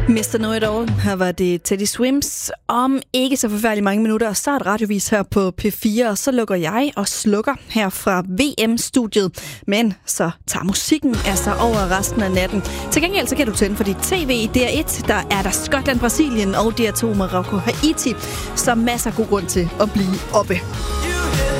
Mr. Know-It-All. Her var det Teddy Swims. Om ikke så forfærdeligt mange minutter, så er et radiovis her på P4, og så lukker jeg og slukker her fra VM-studiet. Men så tager musikken altså over resten af natten. Til gengæld så kan du tænde for dit tv i DR1. Der er der Skotland, Brasilien og DR2 Marokko, Haiti. Så masser af god grund til at blive oppe.